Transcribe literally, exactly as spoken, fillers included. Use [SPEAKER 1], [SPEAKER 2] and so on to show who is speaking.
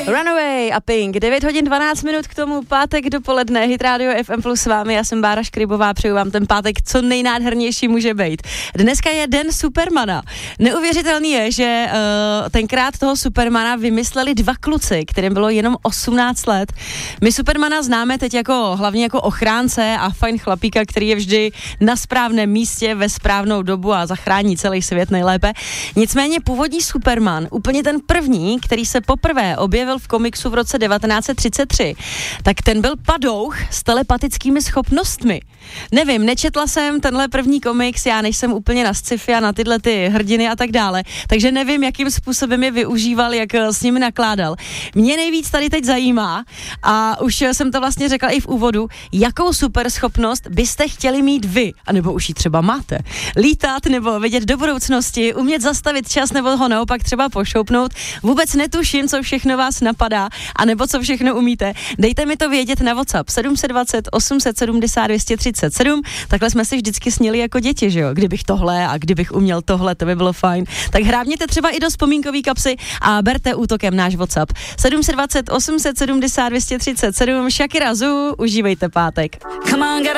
[SPEAKER 1] Runaway a Pink, devět hodin dvanáct minut k tomu, pátek dopoledne, Hit Radio F M plus s vámi, já jsem Bára Škrybová, přeju vám ten pátek co nejnádhernější může být. Dneska je den Supermana. Neuvěřitelný je, že uh, tenkrát toho Supermana vymysleli dva kluci, kterým bylo jenom osmnáct let. My Supermana známe teď jako hlavně jako ochránce a fajn chlapíka, který je vždy na správném místě ve správnou dobu a zachrání celý svět nejlépe. Nicméně původní Superman, úplně ten první, který se poprvé objevil v komiksu v roce devatenáct set třicet tři, tak ten byl padouch s telepatickými schopnostmi. Nevím, nečetla jsem tenhle první komiks, já nejsem úplně na sci-fi a na tyhle ty hrdiny a tak dále, takže nevím, jakým způsobem je využíval, jak s nimi nakládal. Mě nejvíc tady teď zajímá, a už jsem to vlastně řekla i v úvodu, jakou super schopnost byste chtěli mít vy, anebo už ji třeba máte. Lítat nebo vidět do budoucnosti, umět zastavit čas nebo ho naopak třeba pošoupnout. Vůbec netuším, co všechno vás napadá, anebo co všechno umíte. Dejte mi to vědět na WhatsApp sedm set dvacet osm set sedmdesát dvě stě třicet sedm. Takhle jsme si vždycky snili jako děti, že jo? Kdybych tohle a kdybych uměl tohle, to by bylo fajn. Tak hrábněte třeba i do vzpomínkový kapsy a berte útokem náš WhatsApp sedm set dvacet osm set sedmdesát dvě stě třicet sedm. Shakira Zoo, užívejte pátek. Come on, get